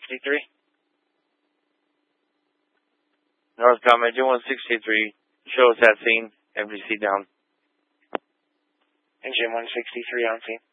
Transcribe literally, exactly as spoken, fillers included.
sixty-three. Northcom engine one sixty-three. Show us at scene. F D C down. Engine one sixty-three on scene.